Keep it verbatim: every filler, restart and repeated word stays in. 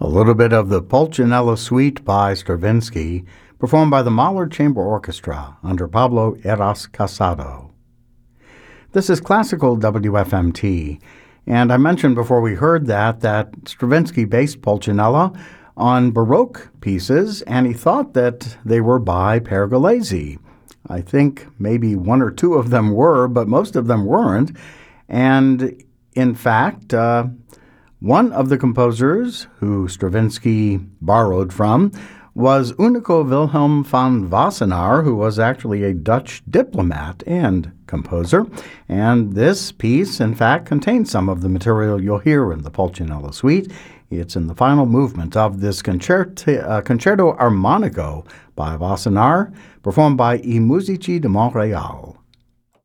A little bit of the Pulcinella Suite by Stravinsky, performed by the Mahler Chamber Orchestra under Pablo Eras Casado. This is Classical W F M T, and I mentioned before we heard that that Stravinsky based Pulcinella on Baroque pieces, and he thought that they were by Pergolesi. I think maybe one or two of them were, but most of them weren't. And in fact, uh, one of the composers who Stravinsky borrowed from was Unico Wilhelm van Wassenaar, who was actually a Dutch diplomat and composer. And this piece, in fact, contains some of the material you'll hear in the Pulcinella Suite. It's in the final movement of this concerto, uh, concerto armonico by Wassenaar, performed by I Musici di Montréal.